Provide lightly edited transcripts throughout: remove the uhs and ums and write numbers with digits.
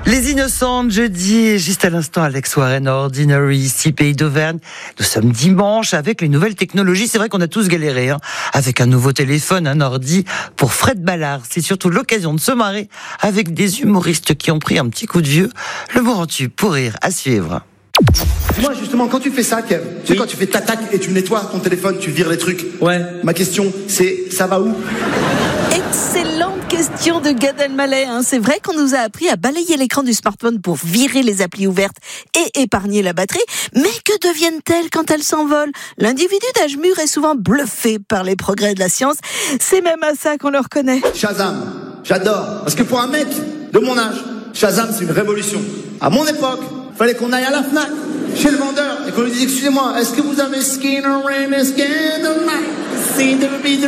Les Innocentes, jeudi, et juste à l'instant, Alex Warren, Ordinary, ici, Pays d'Auvergne. Nous sommes dimanche avec les nouvelles technologies. C'est vrai qu'on a tous galéré, avec un nouveau téléphone, un ordi. Pour Fred Ballard, c'est surtout l'occasion de se marrer avec des humoristes qui ont pris un petit coup de vieux. Le mot en tube pour rire, à suivre. Dis-moi justement, quand tu fais ça, Kev, tu sais, quand tu fais tac et tu nettoies ton téléphone, tu vires les trucs. Ouais. Ma question, c'est, ça va où? Excellente question de Gad Elmaleh. C'est vrai qu'on nous a appris à balayer l'écran du smartphone pour virer les applis ouvertes et épargner la batterie. Mais que deviennent-elles quand elles s'envolent? L'individu d'âge mûr est souvent bluffé par les progrès de la science. C'est même à ça qu'on le reconnaît. Shazam, j'adore. Parce que pour un mec de mon âge, Shazam, c'est une révolution. À mon époque, fallait qu'on aille à la Fnac, chez le vendeur, et qu'on lui dise, excusez-moi, est-ce que vous avez Skinner and Skin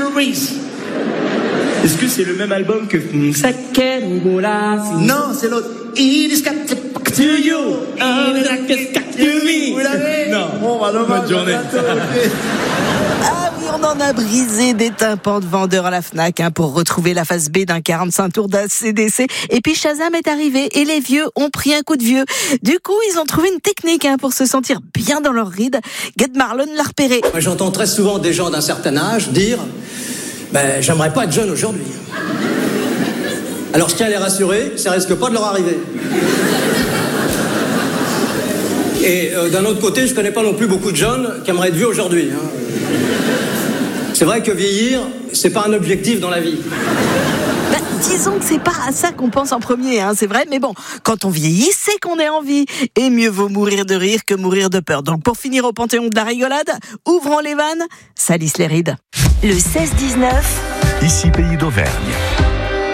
Est-ce que c'est le même album que Non, c'est l'autre. It is got to you. Vous l'avez? Non. Bon, bah, dommage. Bonne journée. Ah oui, on en a brisé des tympans de vendeurs à la Fnac pour retrouver la face B d'un 45 tours d'ACDC. Et puis Shazam est arrivé et les vieux ont pris un coup de vieux. Du coup, ils ont trouvé une technique pour se sentir bien dans leur ride. Gad Marlon l'a repéré. Moi, j'entends très souvent des gens d'un certain âge dire j'aimerais pas être jeune aujourd'hui. Alors je tiens à les rassurer, ça risque pas de leur arriver. Et d'un autre côté, je connais pas non plus beaucoup de jeunes qui aimeraient être vieux aujourd'hui. C'est vrai que vieillir, c'est pas un objectif dans la vie. Disons que c'est pas à ça qu'on pense en premier, c'est vrai, mais bon, quand on vieillit, c'est qu'on est en vie. Et mieux vaut mourir de rire que mourir de peur. Donc pour finir au panthéon de la rigolade, ouvrons les vannes, salissent les rides. Le 16-19, ici Pays d'Auvergne.